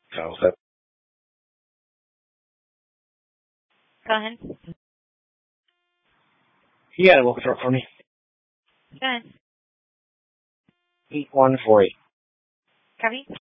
So that, Go ahead. you got to look it up for me. Go ahead. 8148. Copy.